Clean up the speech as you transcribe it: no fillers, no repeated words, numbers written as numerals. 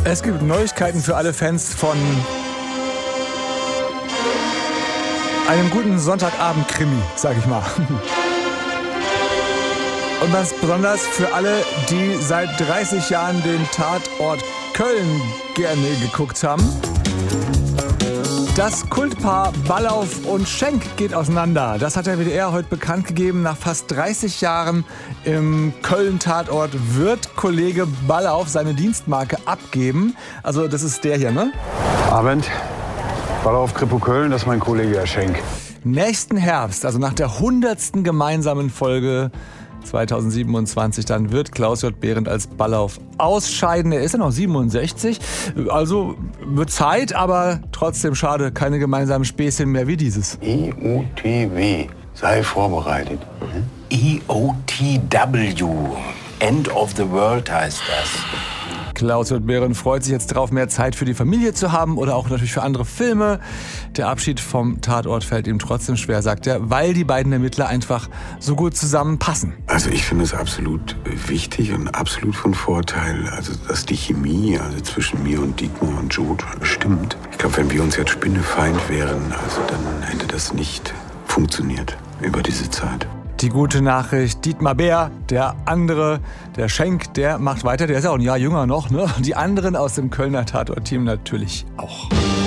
Es gibt Neuigkeiten für alle Fans von einem guten Sonntagabend-Krimi, sag ich mal. Und ganz besonders für alle, die seit 30 Jahren den Tatort Köln gerne geguckt haben. Das Kultpaar Ballauf und Schenk geht auseinander. Das hat der WDR heute bekannt gegeben. Nach fast 30 Jahren im Köln-Tatort wird Kollege Ballauf seine Dienstmarke abgeben. Also das ist der hier, ne? Abend. Ballauf, Kripo Köln, das ist mein Kollege Herr Schenk. Nächsten Herbst, also nach der 100. gemeinsamen Folge 2027, dann wird Klaus-J. Behrendt als Ballauf ausscheiden. Er ist ja noch 67, also wird Zeit, aber trotzdem schade, keine gemeinsamen Späßchen mehr wie dieses. EOTW, sei vorbereitet. EOTW, End of the World heißt das. Klaus-J. Behrendt freut sich jetzt darauf, mehr Zeit für die Familie zu haben oder auch natürlich für andere Filme. Der Abschied vom Tatort fällt ihm trotzdem schwer, sagt er, weil die beiden Ermittler einfach so gut zusammenpassen. Also ich finde es absolut wichtig und absolut von Vorteil, also dass die Chemie zwischen mir und Dietmar und Joe stimmt. Ich glaube, wenn wir uns jetzt Spinnefeind wären, also dann hätte das nicht funktioniert über diese Zeit. Die gute Nachricht, Dietmar Bär, der andere, der Schenk, der macht weiter. Der ist ja auch ein Jahr jünger noch, ne? Die anderen aus dem Kölner Tatort-Team natürlich auch.